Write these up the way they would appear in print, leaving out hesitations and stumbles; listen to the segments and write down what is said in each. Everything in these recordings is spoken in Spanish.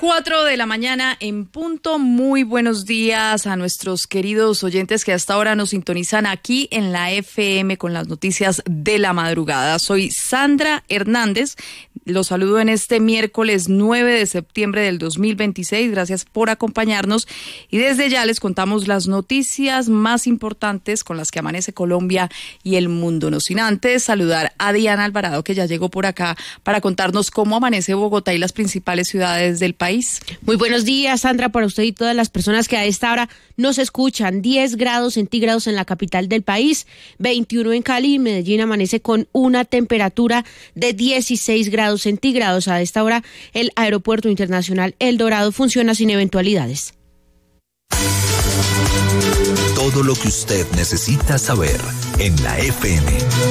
4 de la mañana en punto. Muy buenos días a nuestros queridos oyentes que hasta ahora nos sintonizan aquí en la FM con las noticias de la madrugada. Soy Sandra Hernández. Los saludo en este miércoles 9 de septiembre del 2026. Gracias por acompañarnos y desde ya les contamos las noticias más importantes con las que amanece Colombia y el mundo. No sin antes saludar a Diana Alvarado, que ya llegó por acá para contarnos cómo amanece Bogotá y las principales ciudades del país. Muy buenos días, Sandra, para usted y todas las personas que a esta hora nos escuchan. 10 grados centígrados en la capital del país, 21 en Cali y Medellín amanece con una temperatura de 16 grados centígrados. A esta hora el Aeropuerto Internacional El Dorado funciona sin eventualidades. Todo lo que usted necesita saber en la FM.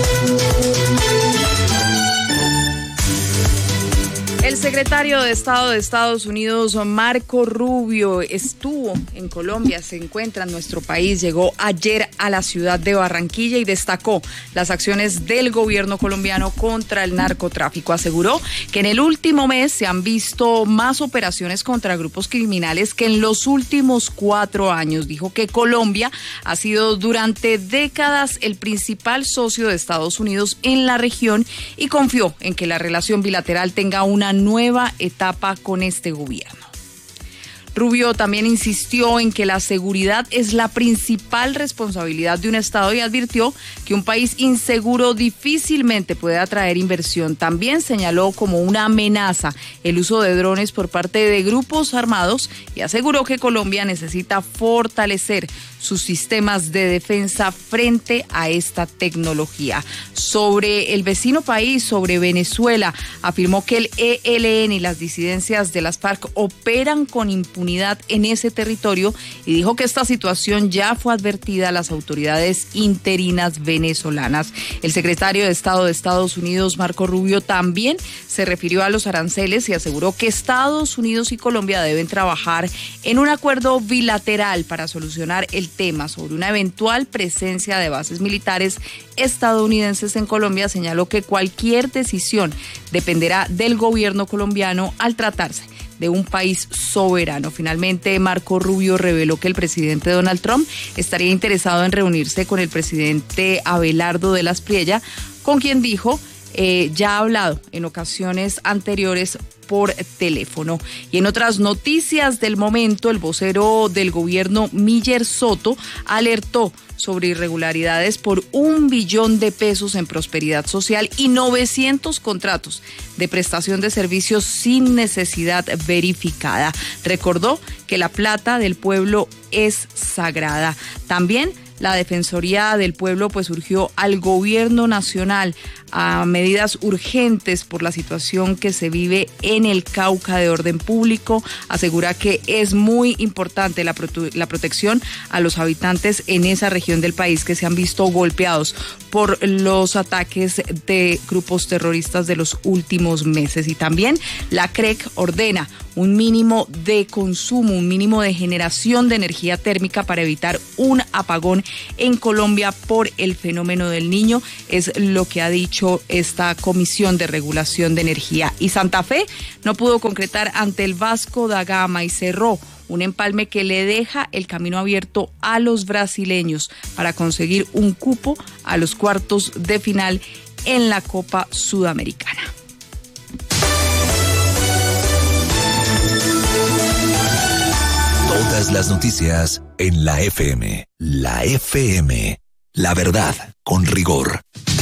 El secretario de Estado de Estados Unidos, Marco Rubio, estuvo en Colombia, se encuentra en nuestro país, llegó ayer a la ciudad de Barranquilla y destacó las acciones del gobierno colombiano contra el narcotráfico. Aseguró que en el último mes se han visto más operaciones contra grupos criminales que en los últimos 4 años. Dijo que Colombia ha sido durante décadas el principal socio de Estados Unidos en la región y confió en que la relación bilateral tenga una nueva etapa con este gobierno. Rubio también insistió en que la seguridad es la principal responsabilidad de un Estado y advirtió que un país inseguro difícilmente puede atraer inversión. También señaló como una amenaza el uso de drones por parte de grupos armados y aseguró que Colombia necesita fortalecer sus sistemas de defensa frente a esta tecnología. Sobre el vecino país, sobre Venezuela, afirmó que el ELN y las disidencias de las FARC operan con impunidad en ese territorio y dijo que esta situación ya fue advertida a las autoridades interinas venezolanas. El secretario de Estado de Estados Unidos, Marco Rubio, también se refirió a los aranceles y aseguró que Estados Unidos y Colombia deben trabajar en un acuerdo bilateral para solucionar el tema. Sobre una eventual presencia de bases militares estadounidenses en Colombia, señaló que cualquier decisión dependerá del gobierno colombiano al tratarse de un país soberano. Finalmente, Marco Rubio reveló que el presidente Donald Trump estaría interesado en reunirse con el presidente Abelardo de las Priella, con quien dijo ya ha hablado en ocasiones anteriores por teléfono. Y en otras noticias del momento, el vocero del gobierno, Miller Soto, alertó sobre irregularidades por $1 billón en prosperidad social y 900 contratos de prestación de servicios sin necesidad verificada. Recordó que la plata del pueblo es sagrada. También la Defensoría del Pueblo urgió al gobierno nacional a medidas urgentes por la situación que se vive en el Cauca de orden público. Asegura que es muy importante la protección a los habitantes en esa región del país que se han visto golpeados por los ataques de grupos terroristas de los últimos meses. Y también la CREC ordena un mínimo de consumo, un mínimo de generación de energía térmica para evitar un apagón en Colombia por el fenómeno del Niño, es lo que ha dicho esta Comisión de Regulación de Energía. Y Santa Fe no pudo concretar ante el Vasco da Gama y cerró un empalme que le deja el camino abierto a los brasileños para conseguir un cupo a los cuartos de final en la Copa Sudamericana. Todas las noticias en la FM. La FM. La verdad con rigor.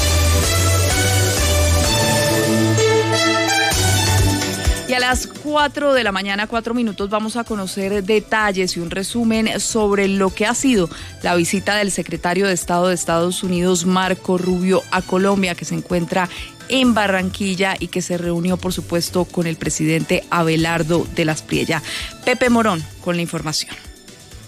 Y a las 4 de la mañana, 4 minutos, vamos a conocer detalles y un resumen sobre lo que ha sido la visita del secretario de Estado de Estados Unidos, Marco Rubio, a Colombia, que se encuentra en Barranquilla y que se reunió, por supuesto, con el presidente Abelardo de las Priella. Pepe Morón con la información.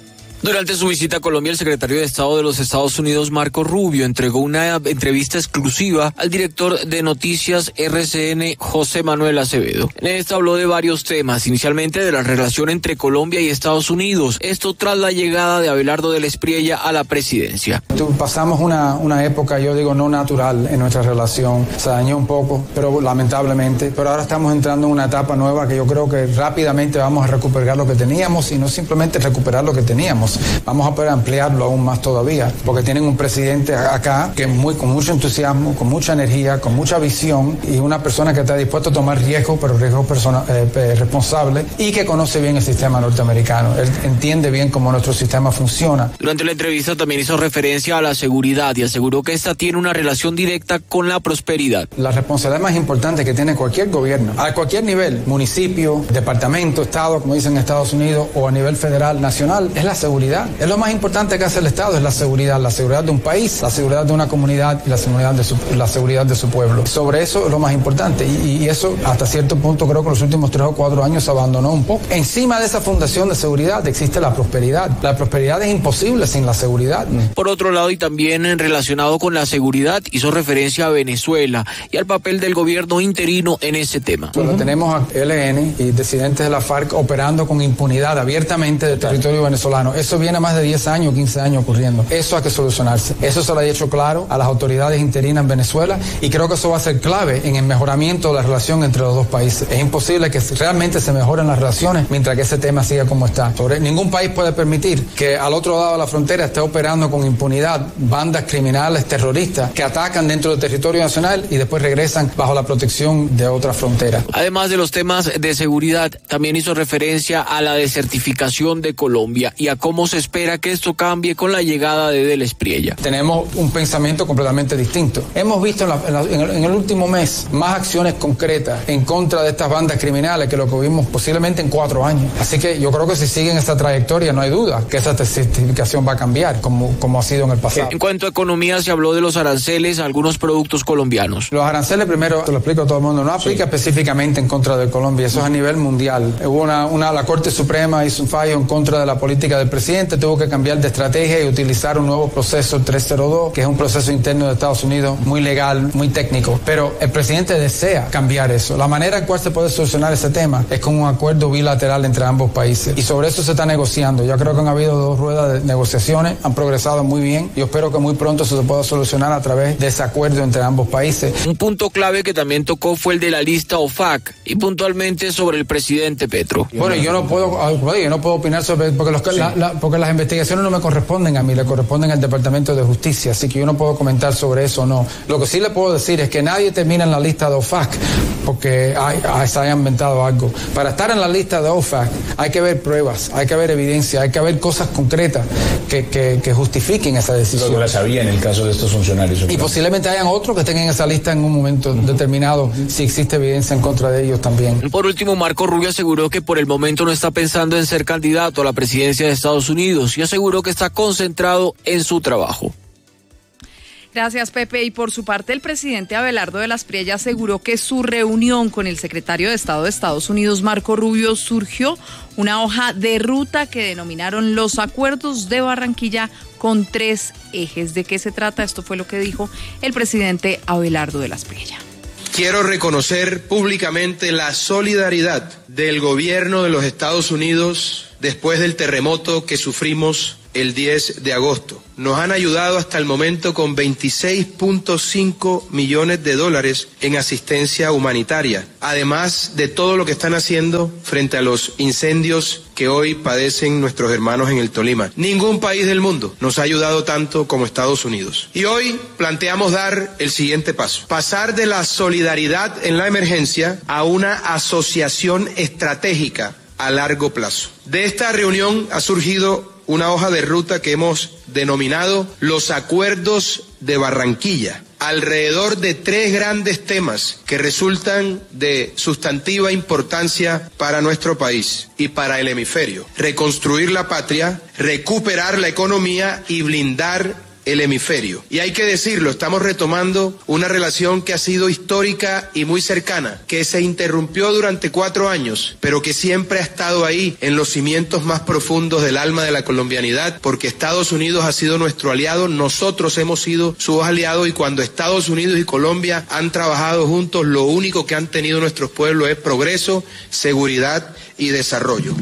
Durante su visita a Colombia, el secretario de Estado de los Estados Unidos, Marco Rubio, entregó una entrevista exclusiva al director de noticias RCN, José Manuel Acevedo. En esta habló de varios temas, inicialmente de la relación entre Colombia y Estados Unidos, esto tras la llegada de Abelardo del Espriella a la presidencia. Pasamos una época, yo digo, no natural en nuestra relación, se dañó un poco, pero lamentablemente, pero ahora estamos entrando en una etapa nueva que yo creo que rápidamente vamos a recuperar lo que teníamos y no simplemente recuperar lo que teníamos. Vamos a poder ampliarlo aún más todavía, porque tienen un presidente acá que con mucho entusiasmo, con mucha energía, con mucha visión y una persona que está dispuesta a tomar riesgos, pero riesgos responsables y que conoce bien el sistema norteamericano. Él entiende bien cómo nuestro sistema funciona. Durante la entrevista también hizo referencia a la seguridad y aseguró que esta tiene una relación directa con la prosperidad. La responsabilidad más importante que tiene cualquier gobierno, a cualquier nivel, municipio, departamento, estado, como dicen en Estados Unidos, o a nivel federal, nacional, es la seguridad. Es lo más importante que hace el Estado, es la seguridad de un país, la seguridad de una comunidad y la seguridad de su pueblo. Sobre eso es lo más importante y eso hasta cierto punto creo que los últimos 3 o 4 años se abandonó un poco. Encima de esa fundación de seguridad existe la prosperidad. La prosperidad es imposible sin la seguridad. Por otro lado, y también relacionado con la seguridad, hizo referencia a Venezuela y al papel del gobierno interino en ese tema. Tenemos a ELN y disidentes de la FARC operando con impunidad abiertamente del territorio venezolano. Eso viene más de 10 años, 15 años ocurriendo. Eso hay que solucionarse. Eso se lo ha hecho claro a las autoridades interinas en Venezuela y creo que eso va a ser clave en el mejoramiento de la relación entre los dos países. Es imposible que realmente se mejoren las relaciones mientras que ese tema siga como está. Ningún país puede permitir que al otro lado de la frontera esté operando con impunidad bandas criminales, terroristas, que atacan dentro del territorio nacional y después regresan bajo la protección de otra frontera. Además de los temas de seguridad, también hizo referencia a la desertificación de Colombia y a cómo se espera que esto cambie con la llegada de Del Espriella. Tenemos un pensamiento completamente distinto. Hemos visto en el último mes más acciones concretas en contra de estas bandas criminales que lo que vimos posiblemente en 4 años. Así que yo creo que si siguen esta trayectoria no hay duda que esa desertificación va a cambiar como ha sido en el pasado. En cuanto a economía, se habló de los aranceles a algunos productos colombianos. Los aranceles, primero, te lo explico a todo el mundo, no aplica específicamente en contra de Colombia, eso es a nivel mundial. Hubo la Corte Suprema hizo un fallo en contra de la política del presidente, tuvo que cambiar de estrategia y utilizar un nuevo proceso, el 302, que es un proceso interno de Estados Unidos muy legal, muy técnico, pero el presidente desea cambiar eso. La manera en cual se puede solucionar ese tema es con un acuerdo bilateral entre ambos países y sobre eso se está negociando. Yo creo que han habido 2 ruedas de negociaciones, han progresado muy bien. Yo espero que muy pronto se pueda solucionar a través de ese acuerdo entre ambos países. Un punto clave que también tocó fue el de la lista OFAC y puntualmente sobre el presidente Petro. Bueno, yo no puedo opinar sobre porque las investigaciones no me corresponden a mí, le corresponden al Departamento de Justicia, así que yo no puedo comentar sobre eso o no. Lo que sí le puedo decir es que nadie termina en la lista de OFAC porque se haya inventado algo. Para estar en la lista de OFAC hay que ver pruebas, hay que ver evidencia, hay que ver cosas concretas que justifiquen esa decisión. Lo que las había en el caso de estos funcionarios. Y posiblemente hayan otros que estén en esa lista en un momento determinado, si existe evidencia en contra de ellos también. Por último, Marco Rubio aseguró que por el momento no está pensando en ser candidato a la presidencia de Estados Unidos y aseguró que está concentrado en su trabajo. Gracias, Pepe. Y por su parte, el presidente Abelardo del Espriella aseguró que su reunión con el secretario de Estado de Estados Unidos, Marco Rubio, surgió una hoja de ruta que denominaron los Acuerdos de Barranquilla con 3 ejes. ¿De qué se trata? Esto fue lo que dijo el presidente Abelardo del Espriella. Quiero reconocer públicamente la solidaridad del gobierno de los Estados Unidos después del terremoto que sufrimos el 10 de agosto. Nos han ayudado hasta el momento con $26.5 millones en asistencia humanitaria, además de todo lo que están haciendo frente a los incendios que hoy padecen nuestros hermanos en el Tolima. Ningún país del mundo nos ha ayudado tanto como Estados Unidos. Y hoy planteamos dar el siguiente paso: pasar de la solidaridad en la emergencia a una asociación estratégica a largo plazo. De esta reunión ha surgido una hoja de ruta que hemos denominado los Acuerdos de Barranquilla, alrededor de 3 grandes temas que resultan de sustantiva importancia para nuestro país y para el hemisferio: reconstruir la patria, recuperar la economía y blindar el hemisferio. Y hay que decirlo, estamos retomando una relación que ha sido histórica y muy cercana, que se interrumpió durante 4 años, pero que siempre ha estado ahí en los cimientos más profundos del alma de la colombianidad, porque Estados Unidos ha sido nuestro aliado, nosotros hemos sido sus aliados, y cuando Estados Unidos y Colombia han trabajado juntos, lo único que han tenido nuestros pueblos es progreso, seguridad y desarrollo.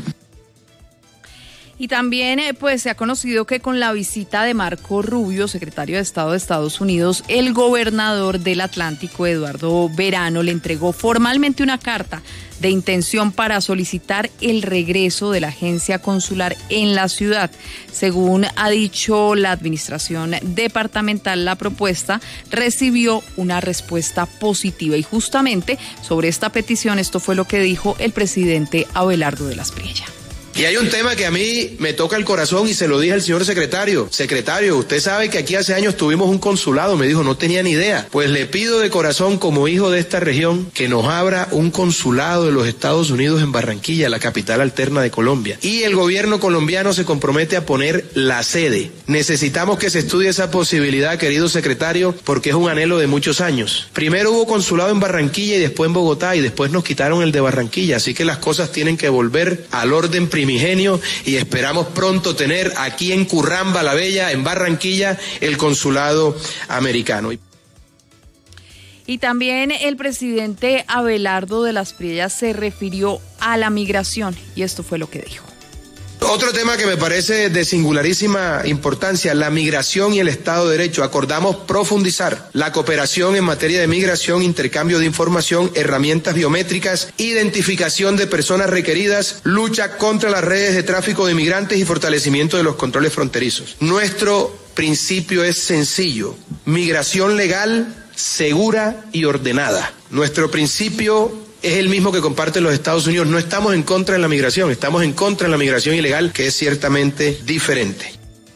Y también pues se ha conocido que con la visita de Marco Rubio, secretario de Estado de Estados Unidos, el gobernador del Atlántico, Eduardo Verano, le entregó formalmente una carta de intención para solicitar el regreso de la agencia consular en la ciudad. Según ha dicho la administración departamental, la propuesta recibió una respuesta positiva, y justamente sobre esta petición esto fue lo que dijo el presidente Abelardo de la Espriella. Y hay un tema que a mí me toca el corazón y se lo dije al señor secretario. Secretario, usted sabe que aquí hace años tuvimos un consulado. Me dijo, no tenía ni idea. Pues le pido de corazón, como hijo de esta región, que nos abra un consulado de los Estados Unidos en Barranquilla, la capital alterna de Colombia. Y el gobierno colombiano se compromete a poner la sede. Necesitamos que se estudie esa posibilidad, querido secretario, porque es un anhelo de muchos años. Primero hubo consulado en Barranquilla y después en Bogotá, y después nos quitaron el de Barranquilla. Así que las cosas tienen que volver al orden primigenio, y esperamos pronto tener aquí en Curramba la Bella, en Barranquilla, el consulado americano. Y también el presidente Abelardo de la Espriella se refirió a la migración, y esto fue lo que dijo. Otro tema que me parece de singularísima importancia, la migración y el Estado de Derecho. Acordamos profundizar la cooperación en materia de migración, intercambio de información, herramientas biométricas, identificación de personas requeridas, lucha contra las redes de tráfico de migrantes y fortalecimiento de los controles fronterizos. Nuestro principio es sencillo: migración legal, segura y ordenada. Nuestro principio es el mismo que comparten los Estados Unidos. No estamos en contra de la migración, estamos en contra de la migración ilegal, que es ciertamente diferente.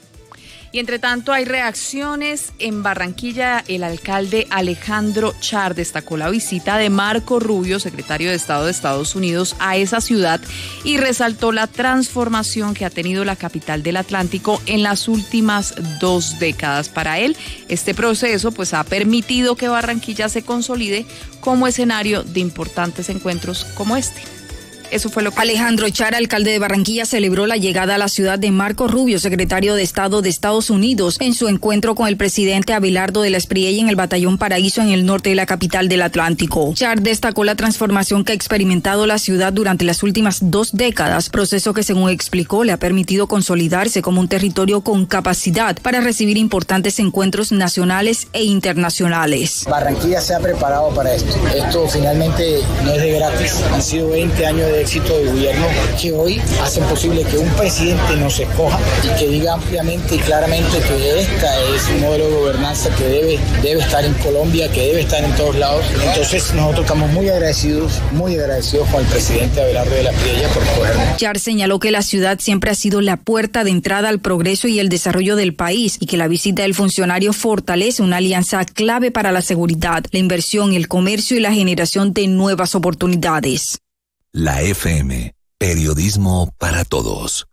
Y entre tanto hay reacciones en Barranquilla. El alcalde Alejandro Char destacó la visita de Marco Rubio, secretario de Estado de Estados Unidos, a esa ciudad, y resaltó la transformación que ha tenido la capital del Atlántico en las últimas 2 décadas. Para él, este proceso pues ha permitido que Barranquilla se consolide como escenario de importantes encuentros como este. Eso fue lo que... Alejandro Char, alcalde de Barranquilla, celebró la llegada a la ciudad de Marco Rubio, secretario de Estado de Estados Unidos, en su encuentro con el presidente Abelardo de la Espriella en el Batallón Paraíso en el norte de la capital del Atlántico. Char destacó la transformación que ha experimentado la ciudad durante las últimas 2 décadas, proceso que, según explicó, le ha permitido consolidarse como un territorio con capacidad para recibir importantes encuentros nacionales e internacionales. Barranquilla se ha preparado para esto. Esto finalmente no es de gratis. Han sido 20 años de éxito de gobierno que hoy hacen posible que un presidente nos escoja y que diga ampliamente y claramente que esta es un modelo de gobernanza que debe estar en Colombia, que debe estar en todos lados. Entonces nosotros estamos muy agradecidos con el presidente Abelardo de la Espriella por escogernos. Char señaló que la ciudad siempre ha sido la puerta de entrada al progreso y el desarrollo del país, y que la visita del funcionario fortalece una alianza clave para la seguridad, la inversión, el comercio y la generación de nuevas oportunidades. La FM, periodismo para todos.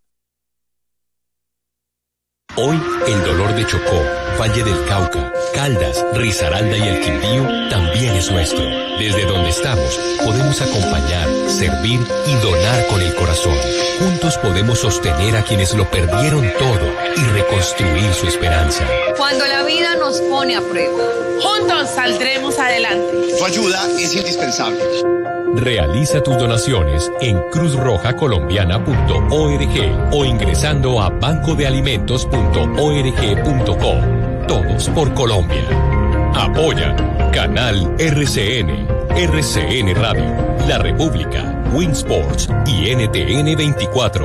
Hoy el dolor de Chocó, Valle del Cauca, Caldas, Risaralda y el Quindío también es nuestro. Desde donde estamos podemos acompañar, servir y donar con el corazón. Juntos podemos sostener a quienes lo perdieron todo y reconstruir su esperanza. Cuando la vida nos pone a prueba, juntos saldremos adelante. Tu ayuda es indispensable. Realiza tus donaciones en cruzrojacolombiana.org o ingresando a bancodealimentos.org.co. Todos por Colombia. Apoya Canal RCN, RCN Radio, La República, Winsports y NTN 24.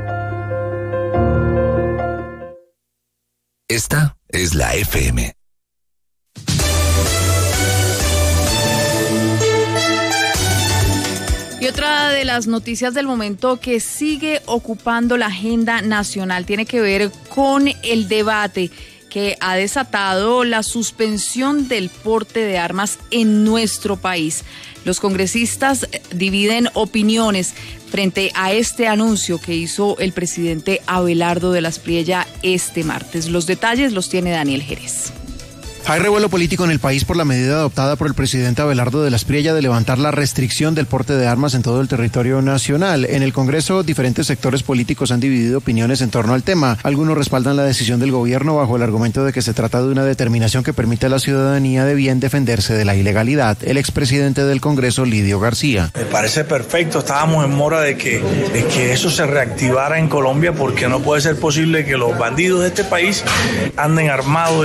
Esta es la FM. Y otra de las noticias del momento que sigue ocupando la agenda nacional tiene que ver con el debate que ha desatado la suspensión del porte de armas en nuestro país. Los congresistas dividen opiniones frente a este anuncio que hizo el presidente Abelardo de la Espriella este martes. Los detalles los tiene Daniel Jerez. Hay revuelo político en el país por la medida adoptada por el presidente Abelardo de la Espriella de levantar la restricción del porte de armas en todo el territorio nacional. En el Congreso, diferentes sectores políticos han dividido opiniones en torno al tema. Algunos respaldan la decisión del gobierno bajo el argumento de que se trata de una determinación que permite a la ciudadanía de bien defenderse de la ilegalidad. El expresidente del Congreso, Lidio García. Me parece perfecto. Estábamos en mora de que eso se reactivara en Colombia, porque no puede ser posible que los bandidos de este país anden armados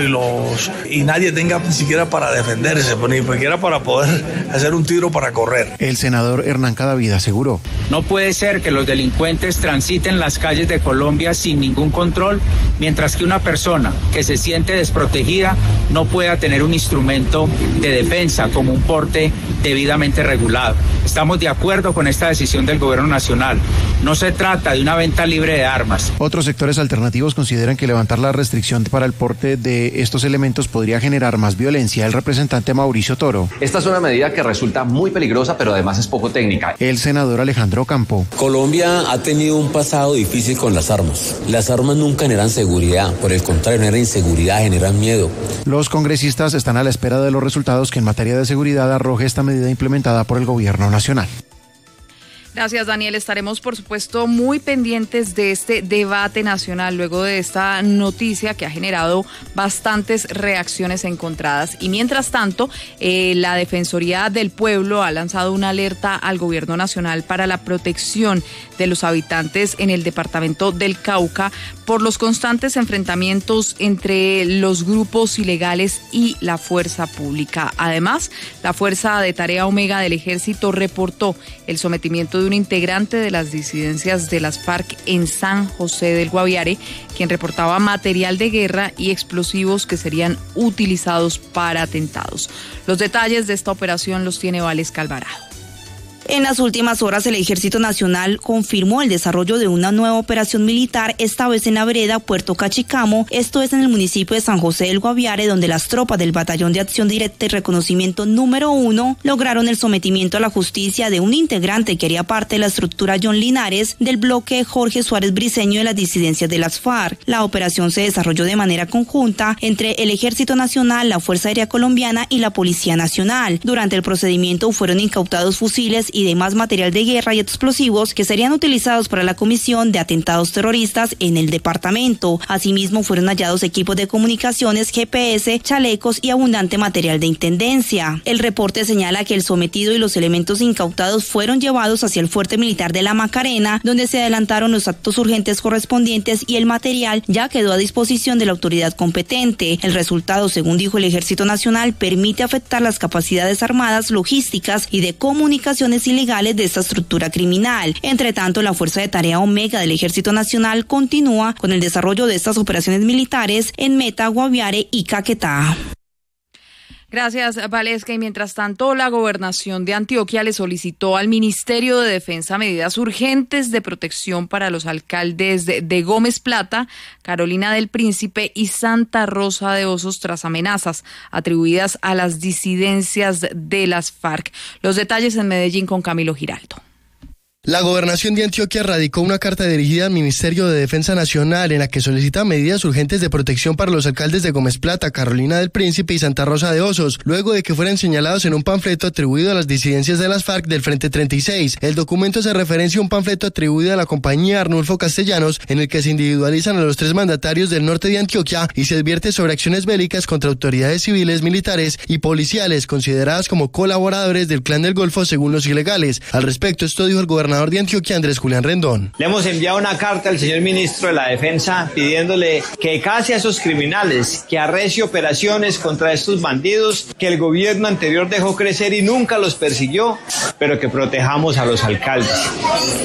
y nadie tenga ni siquiera para defenderse, ni siquiera para poder hacer un tiro para correr. El senador Hernán Cadavid aseguró: no puede ser que los delincuentes transiten las calles de Colombia sin ningún control, mientras que una persona que se siente desprotegida no pueda tener un instrumento de defensa como un porte debidamente regulado. Estamos de acuerdo con esta decisión del gobierno nacional. No se trata de una venta libre de armas. Otros sectores alternativos consideran que levantar la restricción para el porte de estos elementos podría generar más violencia. El representante Mauricio Toro: esta es una medida que resulta muy peligrosa, pero además es poco técnica. El senador Alejandro Campo: Colombia ha tenido un pasado difícil con las armas. Las armas nunca generan seguridad, por el contrario, generan inseguridad, generan miedo. Los congresistas están a la espera de los resultados que en materia de seguridad arroje esta medida implementada por el gobierno nacional. Gracias, Daniel. Estaremos, por supuesto, muy pendientes de este debate nacional luego de esta noticia que ha generado bastantes reacciones encontradas. Y mientras tanto, la Defensoría del Pueblo ha lanzado una alerta al Gobierno Nacional para la protección de los habitantes en el departamento del Cauca por los constantes enfrentamientos entre los grupos ilegales y la fuerza pública. Además, la Fuerza de Tarea Omega del Ejército reportó el sometimiento de un integrante de las disidencias de las FARC en San José del Guaviare, quien reportaba material de guerra y explosivos que serían utilizados para atentados. Los detalles de esta operación los tiene Valesca Alvarado. En las últimas horas, el Ejército Nacional confirmó el desarrollo de una nueva operación militar, esta vez en la vereda Puerto Cachicamo, esto es en el municipio de San José del Guaviare, donde las tropas del Batallón de Acción Directa y Reconocimiento número 1 lograron el sometimiento a la justicia de un integrante que haría parte de la estructura John Linares del bloque Jorge Suárez Briceño de las disidencias de las FARC. La operación se desarrolló de manera conjunta entre el Ejército Nacional, la Fuerza Aérea Colombiana y la Policía Nacional. Durante el procedimiento fueron incautados fusiles y demás material de guerra y explosivos que serían utilizados para la comisión de atentados terroristas en el departamento. Asimismo, fueron hallados equipos de comunicaciones, GPS, chalecos y abundante material de intendencia. El reporte señala que el sometido y los elementos incautados fueron llevados hacia el fuerte militar de la Macarena, donde se adelantaron los actos urgentes correspondientes y el material ya quedó a disposición de la autoridad competente. El resultado, según dijo el Ejército Nacional, permite afectar las capacidades armadas, logísticas y de comunicaciones ilegales de esta estructura criminal. Entre tanto, la Fuerza de Tarea Omega del Ejército Nacional continúa con el desarrollo de estas operaciones militares en Meta, Guaviare y Caquetá. Gracias, Valesca. Y mientras tanto, la Gobernación de Antioquia le solicitó al Ministerio de Defensa medidas urgentes de protección para los alcaldes de Gómez Plata, Carolina del Príncipe y Santa Rosa de Osos tras amenazas atribuidas a las disidencias de las FARC. Los detalles en Medellín con Camilo Giraldo. La Gobernación de Antioquia radicó una carta dirigida al Ministerio de Defensa Nacional en la que solicita medidas urgentes de protección para los alcaldes de Gómez Plata, Carolina del Príncipe y Santa Rosa de Osos, luego de que fueran señalados en un panfleto atribuido a las disidencias de las FARC del Frente 36. El documento hace referencia a un panfleto atribuido a la compañía Arnulfo Castellanos, en el que se individualizan a los tres mandatarios del norte de Antioquia y se advierte sobre acciones bélicas contra autoridades civiles, militares y policiales, consideradas como colaboradores del Clan del Golfo según los ilegales. Al respecto, esto dijo el gobernador de Antioquia, Andrés Julián Rendón. Le hemos enviado una carta al señor ministro de la Defensa pidiéndole que case a esos criminales, que arrecie operaciones contra estos bandidos que el gobierno anterior dejó crecer y nunca los persiguió, pero que protejamos a los alcaldes.